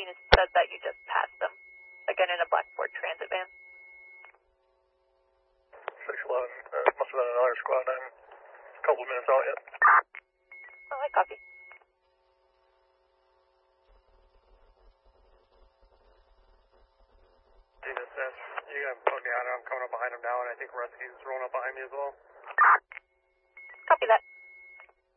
Martinez said that you just passed them, again in a black Ford Transit van. 611, must have been another squad. I'm a couple of minutes out yet. Oh, I copy. Jesus, you gotta put me on it. I'm coming up behind him now, and I think Rusky's rolling up behind me as well. Copy that.